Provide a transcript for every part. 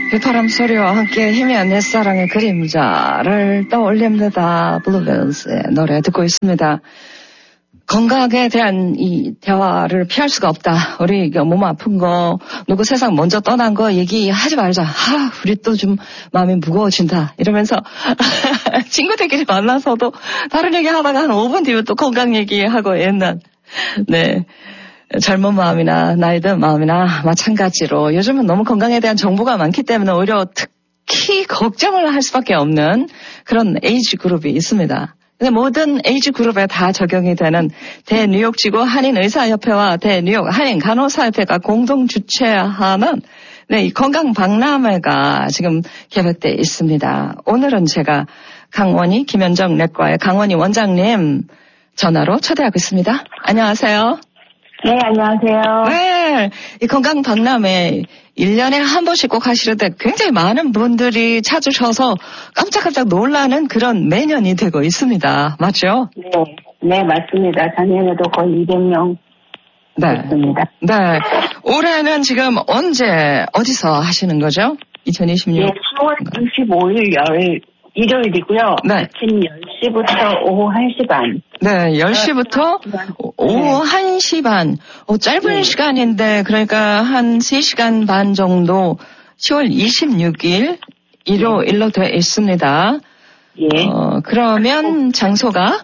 비바람 소리와 함께 희미한 옛사랑의 그림자를 떠올립니다. 블루벨스의 노래 듣고 있습니다. 건강에 대한 이 대화를 피할 수가 없다. 우리 몸 아픈 거, 누구 세상 먼저 떠난 거 얘기하지 말자. 우리 또 좀 마음이 무거워진다. 이러면서 친구들끼리 만나서도 다른 얘기 하다가 한 5분 뒤에 또 건강 얘기하고 옛날. 네. 젊은 마음이나 나이 든 마음이나 마찬가지로 요즘은 너무 건강에 대한 정보가 많기 때문에 오히려 특히 걱정을 할 수밖에 없는 그런 에이지 그룹이 있습니다. 근데 모든 에이지 그룹에 다 적용이 되는 대뉴욕지구 한인의사협회와 대뉴욕 한인간호사협회가 공동 주최하는 이 건강 박람회가 지금 계획돼 있습니다. 오늘은 제가 강원희 김현정 내과의 강원희 원장님 전화로 초대하고 있습니다. 안녕하세요. 네, 안녕하세요. 네, 이 건강 박람회 1년에 한 번씩 꼭 하시는데 굉장히 많은 분들이 찾으셔서 깜짝깜짝 놀라는 그런 매년이 되고 있습니다. 맞죠? 네, 맞습니다. 작년에도 거의 200명 됐습니다. 네. 올해는 지금 언제 어디서 하시는 거죠? 2026. 네, 10월 25일 일요일이고요. 네. 아침 10시부터 오후 1시 반. 네, 10시부터 오후 1시 반. 짧은 시간인데, 그러니까 한 3시간 반 정도 10월 26일 일요일로 되어 있습니다. 예. 그러면 장소가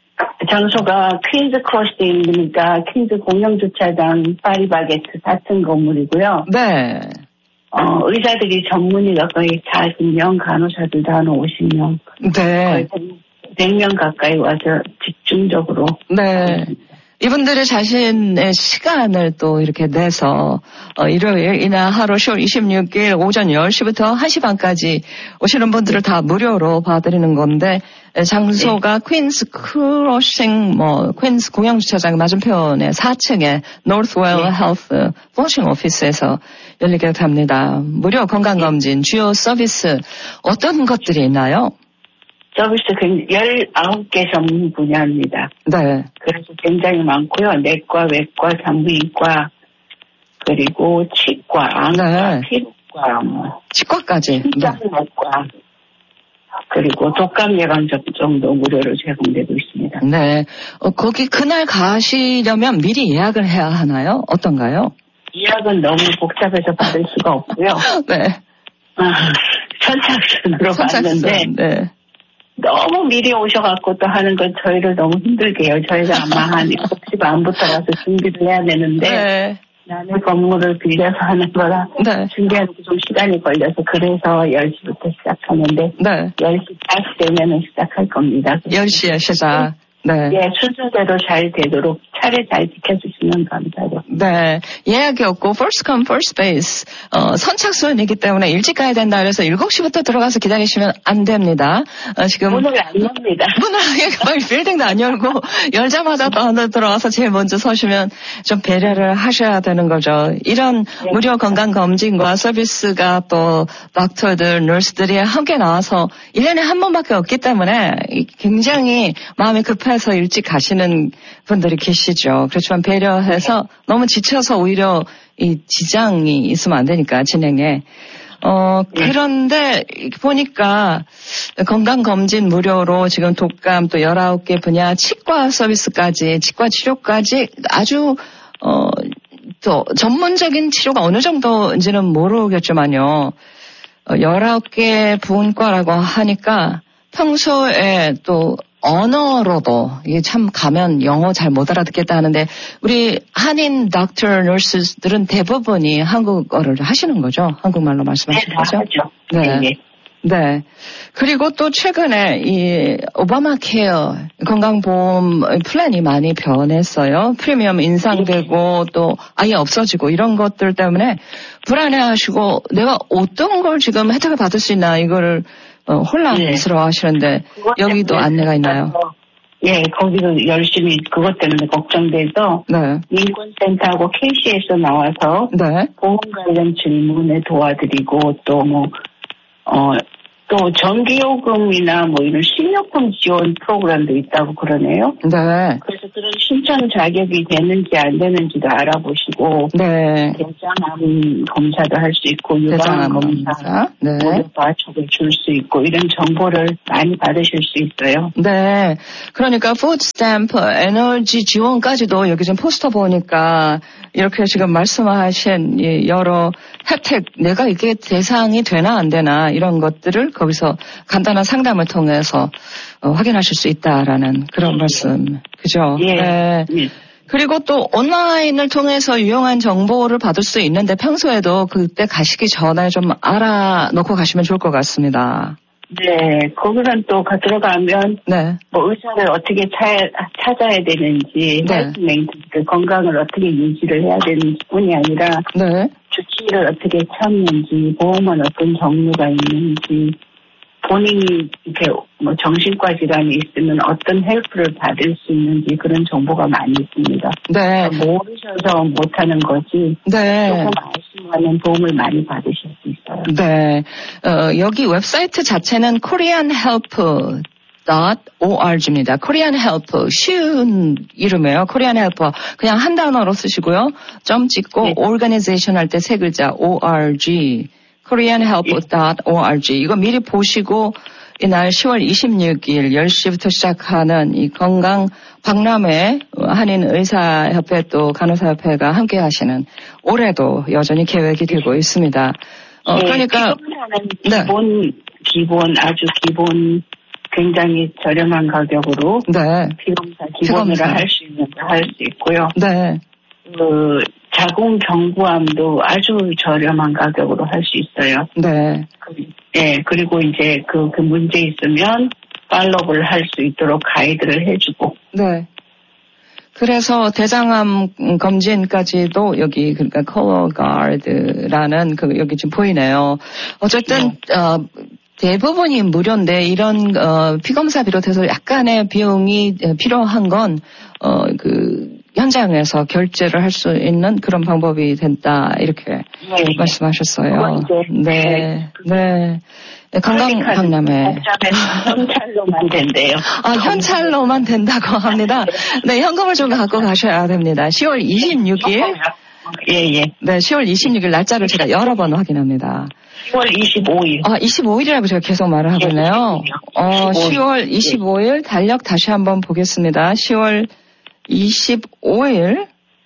퀸즈 크로싱이니까 퀸즈 공영주차장 파리바게트 4층 건물이고요. 네. 의사들이 전문의가 거의 40명, 간호사들도 한 50명. 네. 거의 100명 가까이 와서 집중적으로. 네. 이분들이 자신의 시간을 또 이렇게 내서 일요일이나 하루 10월 26일 오전 10시부터 1시 반까지 오시는 분들을 다 무료로 봐드리는 건데 장소가 퀸스 크로싱 퀸스 공영주차장 맞은편에 4층에 노스웰 헬스 포싱 오피스에서 열리게 됩니다. 무료 건강검진 주요 서비스 어떤 것들이 있나요? 서비스 19개 전문 분야입니다. 네. 그래서 굉장히 많고요. 내과, 외과, 산부인과, 그리고 치과, 안과, 피부과, 치과까지. 심장내과, 그리고 독감 예방 접종도 무료로 제공되고 있습니다. 네. 거기 그날 가시려면 미리 예약을 해야 하나요? 어떤가요? 예약은 너무 복잡해서 받을 수가 없고요. 네. 선착순으로 받는데. 네. 너무 미리 오셔갖고 또 하는 건 저희를 너무 힘들게 해요. 저희가 아마 한 7시 반부터 가서 준비를 해야 되는데 네. 남의 건물을 빌려서 하는 거라 준비하는 게 좀 시간이 걸려서 그래서 10시부터 시작하는데 10시 딱 되면 시작할 겁니다. 10시에 시작. 네. 예, 순서대로 잘 되도록 차례 잘 지켜주시면 감사하겠습니다. 네. 예약이 없고 first come first base 선착순이기 때문에 일찍 가야 된다 그래서 7시부터 들어가서 기다리시면 안 됩니다. 지금 문을 안 엽니다. 문을 빌딩도 안 열고 열자마자 또 안으로 들어와서 제일 먼저 서시면 좀 배려를 하셔야 되는 거죠. 이런 무료 건강검진과 서비스가 또 닥터들, 너스들이 함께 나와서 1년에 한 번밖에 없기 때문에 굉장히 마음이 급해서 일찍 가시는 분들이 계시죠. 그렇지만 배려해서 너무 지쳐서 오히려 이 지장이 있으면 안 되니까 진행에. 그런데 보니까 건강검진 무료로 지금 독감 또 19개 분야 치과 서비스까지 치과 치료까지 아주 또 전문적인 치료가 어느 정도인지는 모르겠지만요. 19개 분과라고 하니까 평소에 또 언어로도 이게 참 가면 영어 잘 못 알아듣겠다 하는데 우리 한인 닥터, 너스들은 대부분이 한국어를 하시는 거죠? 한국말로 말씀하시는 거죠? 네. 네. 그리고 또 최근에 이 오바마 케어 건강보험 플랜이 많이 변했어요. 프리미엄 인상되고 또 아예 없어지고 이런 것들 때문에 불안해하시고 내가 어떤 걸 지금 혜택을 받을 수 있나 이거를 혼란스러워 하시는데 여기도 안내가 있나요? 예, 거기도 열심히 그것 때문에 걱정돼서 인권센터하고 KC에서 나와서 보험 관련 질문에 도와드리고 또 또 전기요금이나 뭐 이런 식료품 지원 프로그램도 있다고 그러네요. 네. 그래서 그런 신청 자격이 되는지 안 되는지도 알아보시고. 네. 대장암 검사도 할 수 있고 유방암 검사, 네. 모두 과촉을 줄 수 있고 이런 정보를 많이 받으실 수 있어요. 네. 그러니까 푸드스탬프, 에너지 지원까지도 여기 지금 포스터 보니까 이렇게 지금 말씀하신 여러 혜택, 내가 이게 대상이 되나 안 되나 이런 것들을 거기서 간단한 상담을 통해서 확인하실 수 있다라는 그런 말씀. 그죠? 예. 네. 예. 그리고 또 온라인을 통해서 유용한 정보를 받을 수 있는데 평소에도 그때 가시기 전에 좀 알아놓고 가시면 좋을 것 같습니다. 네, 거기는 또 들어가면 네. 뭐 의사를 어떻게 찾아야 되는지, 네. 헬스 메인티너스, 건강을 어떻게 유지를 해야 되는지뿐이 아니라 네. 주치의를 어떻게 찾는지, 보험은 어떤 종류가 있는지, 본인이 이렇게 뭐 정신과 질환이 있으면 어떤 헬프를 받을 수 있는지 그런 정보가 많이 있습니다. 네. 모르셔서 못하는 거지. 네. 조금 아시면 도움을 많이 받으실 수 있어요. 네. 여기 웹사이트 자체는 koreanhelp.org입니다. Korean Help 쉬운 이름이에요. Korean Help 그냥 한 단어로 쓰시고요. 점 찍고 네. organization 할 때 세 글자 org. koreanhelp.org. 이거 미리 보시고 이날 10월 26일 10시부터 시작하는 이 건강 박람회 한인의사협회 또 간호사협회가 함께 하시는 올해도 여전히 계획이 되고 있습니다. 네, 그러니까 네. 기본 아주 기본 굉장히 저렴한 가격으로 네. 피검사 기본으로 할 수 있는 할 수 있고요. 네. 자궁 경부암도 아주 저렴한 가격으로 할 수 있어요. 네. 네, 그리고 이제 그 문제 있으면 팔로우를 할 수 있도록 가이드를 해주고. 네. 그래서 대장암 검진까지도 여기 그러니까 콜어가드라는 그 여기 지금 보이네요. 어쨌든 대부분이 무료인데 이런 피검사 비롯해서 약간의 비용이 필요한 건 현장에서 결제를 할 수 있는 그런 방법이 된다 이렇게 말씀하셨어요. 네. 네. 건강 박람회. 현찰로만 된대요. 현찰로만 된다고 합니다. 네, 현금을 좀 갖고 가셔야 됩니다. 10월 26일. 예. 네, 10월 26일 날짜를 제가 여러 번 확인합니다. 10월 25일. 25일이라고 제가 계속 말을 하고 있네요. 10월 25일 달력 다시 한번 보겠습니다. 10월 25일.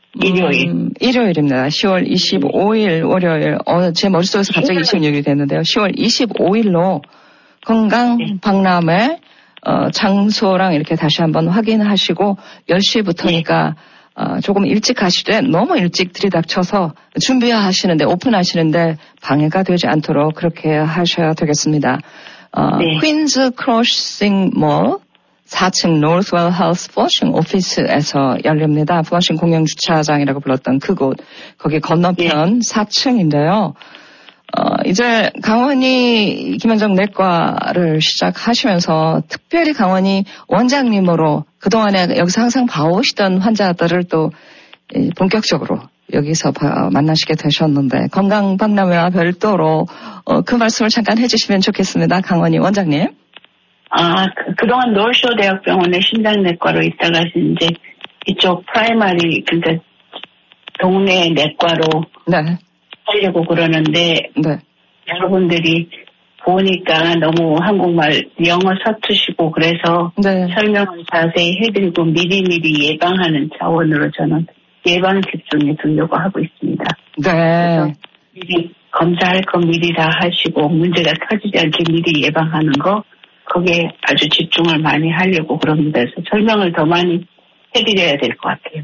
일요일입니다. 10월 25일 월요일. 제 머릿속에서 갑자기 26일이 됐는데요. 10월 25일로 건강 박람회 장소랑 이렇게 다시 한번 확인하시고 10시부터니까 조금 일찍 가시되 너무 일찍 들이닥쳐서 준비하시는데 오픈하시는데 방해가 되지 않도록 그렇게 하셔야 되겠습니다. 네. 퀸즈 크로싱 몰 4층 노스웰 헬스 플러싱 오피스에서 열립니다. 플러싱 공영주차장이라고 불렀던 그곳. 거기 건너편 4층인데요. 이제 강원희 김현정 내과를 시작하시면서 특별히 강원희 원장님으로 그동안에 여기서 항상 봐오시던 환자들을 또 본격적으로 여기서 만나시게 되셨는데 건강 박람회와 별도로 그 말씀을 잠깐 해주시면 좋겠습니다. 강원희 원장님. 그동안 노을쇼 대학병원의 신장내과로 있다가 이제 이쪽 프라이머리, 그러니까 동네 내과로 하려고 그러는데, 여러분들이 보니까 너무 한국말 영어 서투시고 그래서 설명을 자세히 해드리고 미리미리 예방하는 차원으로 저는 예방 접종에 두려고 하고 있습니다. 그래서 미리 검사할 거 미리 다 하시고 문제가 터지지 않게 미리 예방하는 거 거기에 아주 집중을 많이 하려고 그럽니다. 그래서 설명을 더 많이 해드려야 될 것 같아요.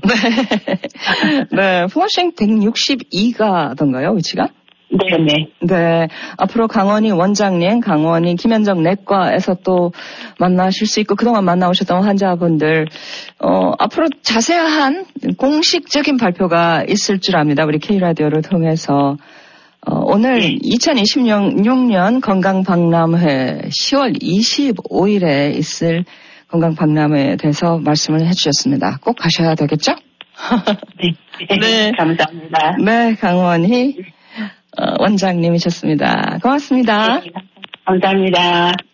네, 플러싱 162가던가요, 위치가? 네네. 네, 앞으로 강원희 원장님, 강원희 김현정 내과에서 또 만나실 수 있고 그동안 만나오셨던 환자분들 앞으로 자세한 공식적인 발표가 있을 줄 압니다. 우리 K라디오를 통해서. 오늘 2026년 건강박람회 10월 25일에 있을 건강박람회에 대해서 말씀을 해주셨습니다. 꼭 가셔야 되겠죠? 네. 감사합니다. 네, 강원희 원장님이셨습니다. 고맙습니다. 감사합니다.